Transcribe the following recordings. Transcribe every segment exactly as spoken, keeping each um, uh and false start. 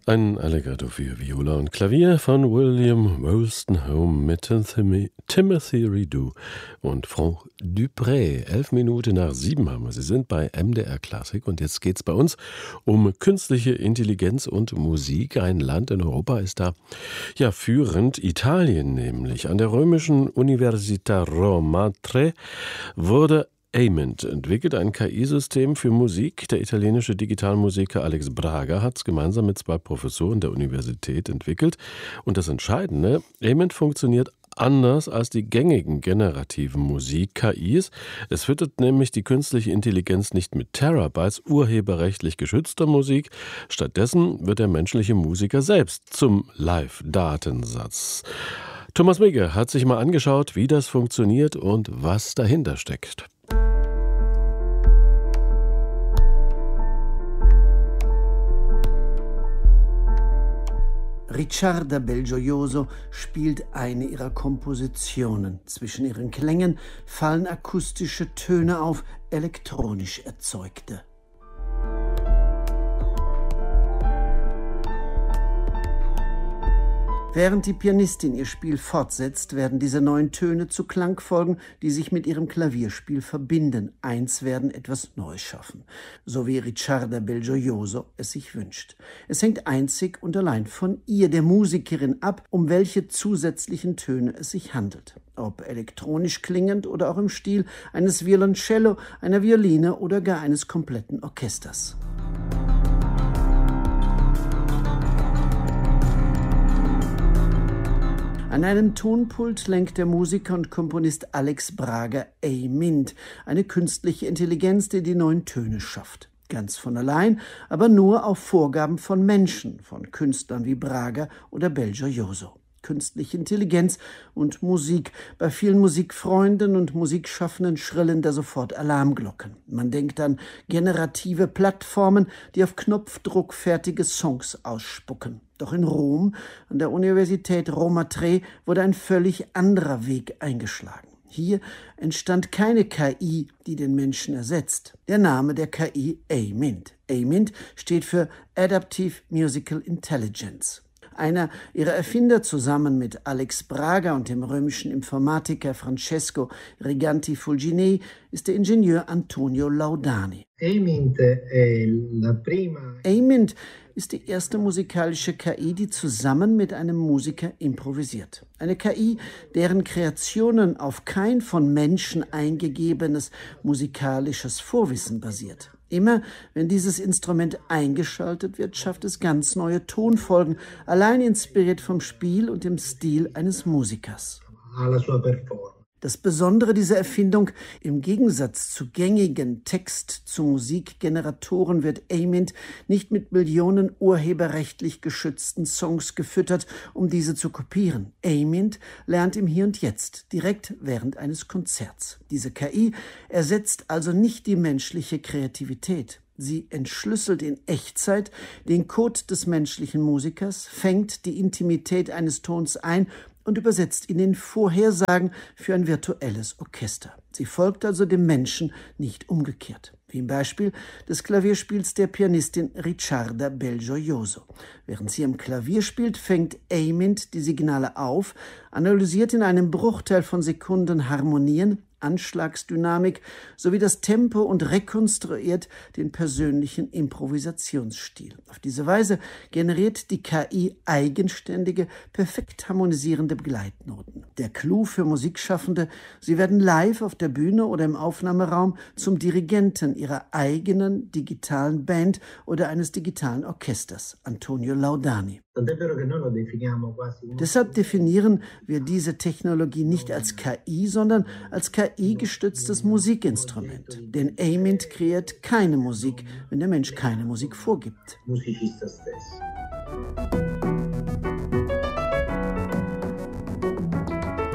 Ein Allegretto für Viola und Klavier von William Wolstenholme mit Tim- Timothy Redoux und Franck Dupré. Elf Minuten nach sieben haben wir. Sie sind bei M D R Klassik und jetzt geht es bei uns um künstliche Intelligenz und Musik. Ein Land in Europa ist da ja führend, Italien nämlich. An der römischen Università Roma Tre wurde Amint entwickelt, ein K I-System für Musik. Der italienische Digitalmusiker Alex Braga hat es gemeinsam mit zwei Professoren der Universität entwickelt. Und das Entscheidende, Amint funktioniert anders als die gängigen generativen Musik-K Is. Es füttert nämlich die künstliche Intelligenz nicht mit Terabytes urheberrechtlich geschützter Musik. Stattdessen wird der menschliche Musiker selbst zum Live-Datensatz. Thomas Migge hat sich mal angeschaut, wie das funktioniert und was dahinter steckt. Ricciarda Belgioioso spielt eine ihrer Kompositionen. Zwischen ihren Klängen fallen akustische Töne auf, elektronisch erzeugte. Während die Pianistin ihr Spiel fortsetzt, werden diese neuen Töne zu Klangfolgen, die sich mit ihrem Klavierspiel verbinden, eins werden, etwas Neues schaffen, so wie Ricciarda Belgioioso es sich wünscht. Es hängt einzig und allein von ihr, der Musikerin, ab, um welche zusätzlichen Töne es sich handelt. Ob elektronisch klingend oder auch im Stil eines Violoncello, einer Violine oder gar eines kompletten Orchesters. An einem Tonpult lenkt der Musiker und Komponist Alex Braga Amint, eine künstliche Intelligenz, die die neuen Töne schafft. Ganz von allein, aber nur auf Vorgaben von Menschen, von Künstlern wie Braga oder Belgioioso. Künstliche Intelligenz und Musik. Bei vielen Musikfreunden und Musikschaffenden schrillen da sofort Alarmglocken. Man denkt an generative Plattformen, die auf Knopfdruck fertige Songs ausspucken. Doch in Rom, an der Universität Roma Tre, wurde ein völlig anderer Weg eingeschlagen. Hier entstand keine K I, die den Menschen ersetzt. Der Name der K I Amint. Amint steht für Adaptive Musical Intelligence. Einer ihrer Erfinder zusammen mit Alex Braga und dem römischen Informatiker Francesco Riganti Fulginei ist der Ingenieur Antonio Laudani. Amint è la prima. Amint ist die erste musikalische K I, die zusammen mit einem Musiker improvisiert. Eine K I, deren Kreationen auf kein von Menschen eingegebenes musikalisches Vorwissen basiert. Immer, wenn dieses Instrument eingeschaltet wird, schafft es ganz neue Tonfolgen, allein inspiriert vom Spiel und dem Stil eines Musikers. Alla sua performance. Das Besondere dieser Erfindung, im Gegensatz zu gängigen Text-zu-Musik-Generatoren wird Amint nicht mit Millionen urheberrechtlich geschützten Songs gefüttert, um diese zu kopieren. Amint lernt im Hier und Jetzt, direkt während eines Konzerts. Diese K I ersetzt also nicht die menschliche Kreativität. Sie entschlüsselt in Echtzeit den Code des menschlichen Musikers, fängt die Intimität eines Tons ein und übersetzt ihn in Vorhersagen für ein virtuelles Orchester. Sie folgt also dem Menschen, nicht umgekehrt. Wie im Beispiel des Klavierspiels der Pianistin Ricciarda Belgioioso. Während sie am Klavier spielt, fängt Amint die Signale auf, analysiert in einem Bruchteil von Sekunden Harmonien, Anschlagsdynamik sowie das Tempo und rekonstruiert den persönlichen Improvisationsstil. Auf diese Weise generiert die K I eigenständige, perfekt harmonisierende Begleitnoten. Der Clou für Musikschaffende: Sie werden live auf der Bühne oder im Aufnahmeraum zum Dirigenten ihrer eigenen digitalen Band oder eines digitalen Orchesters. Antonio Laudani. Deshalb definieren wir diese Technologie nicht als K I, sondern als K I-gestütztes Musikinstrument. Denn Amint kreiert keine Musik, wenn der Mensch keine Musik vorgibt.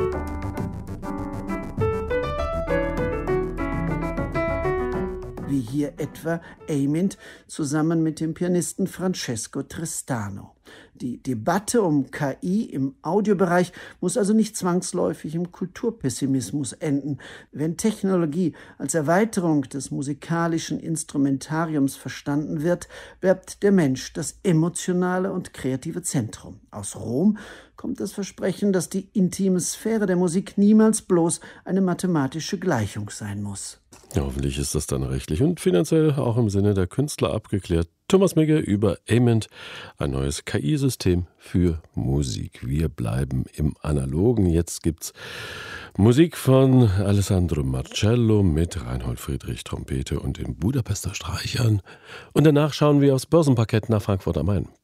Wie hier etwa Amint zusammen mit dem Pianisten Francesco Tristano. Die Debatte um K I im Audiobereich muss also nicht zwangsläufig im Kulturpessimismus enden. Wenn Technologie als Erweiterung des musikalischen Instrumentariums verstanden wird, bleibt der Mensch das emotionale und kreative Zentrum. Aus Rom kommt das Versprechen, dass die intime Sphäre der Musik niemals bloß eine mathematische Gleichung sein muss. Ja, hoffentlich ist das dann rechtlich und finanziell auch im Sinne der Künstler abgeklärt. Thomas Migge über Amint, ein neues K I-System für Musik. Wir bleiben im Analogen. Jetzt gibt's Musik von Alessandro Marcello mit Reinhold Friedrich Trompete und den Budapester Streichern. Und danach schauen wir aufs Börsenparkett nach Frankfurt am Main.